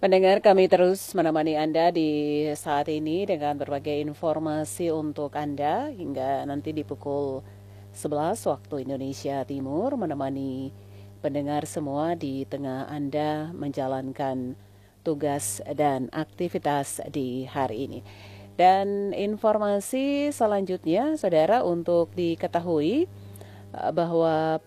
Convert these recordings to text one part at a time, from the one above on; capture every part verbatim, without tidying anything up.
Pendengar, kami terus menemani Anda di saat ini dengan berbagai informasi untuk Anda hingga nanti di pukul sebelas waktu Indonesia Timur, menemani pendengar semua di tengah Anda menjalankan tugas dan aktivitas di hari ini. Dan informasi selanjutnya, saudara, untuk diketahui bahwa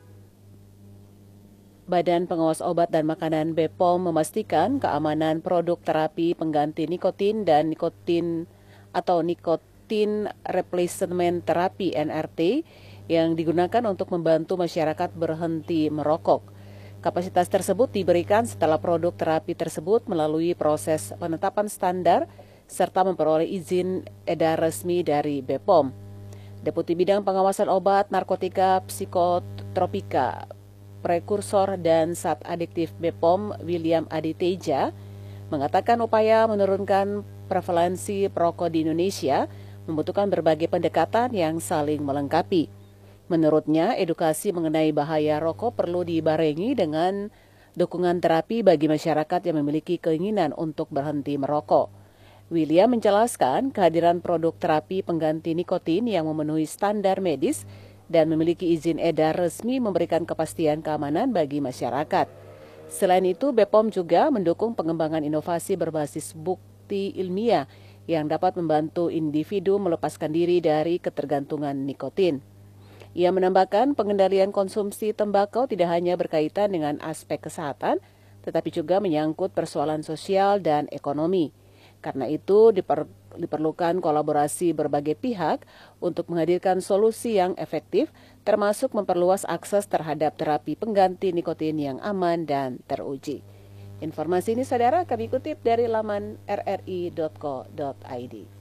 Badan Pengawas Obat dan Makanan B P O M memastikan keamanan produk terapi pengganti nikotin dan nikotin atau nikotin replacement terapi N R T yang digunakan untuk membantu masyarakat berhenti merokok. Kapasitas tersebut diberikan setelah produk terapi tersebut melalui proses penetapan standar serta memperoleh izin edar resmi dari B P O M. Deputi Bidang Pengawasan Obat, Narkotika, Psikotropika, Prekursor dan Zat Adiktif B P O M William Aditeja mengatakan upaya menurunkan prevalensi perokok di Indonesia membutuhkan berbagai pendekatan yang saling melengkapi. Menurutnya, edukasi mengenai bahaya rokok perlu dibarengi dengan dukungan terapi bagi masyarakat yang memiliki keinginan untuk berhenti merokok. William menjelaskan kehadiran produk terapi pengganti nikotin yang memenuhi standar medis dan memiliki izin edar resmi memberikan kepastian keamanan bagi masyarakat. Selain itu, B P O M juga mendukung pengembangan inovasi berbasis bukti ilmiah yang dapat membantu individu melepaskan diri dari ketergantungan nikotin. Ia menambahkan pengendalian konsumsi tembakau tidak hanya berkaitan dengan aspek kesehatan, tetapi juga menyangkut persoalan sosial dan ekonomi. Karena itu diper, diperlukan kolaborasi berbagai pihak untuk menghadirkan solusi yang efektif, termasuk memperluas akses terhadap terapi pengganti nikotin yang aman dan teruji. Informasi ini, saudara, kami kutip dari laman r r i dot co dot i d.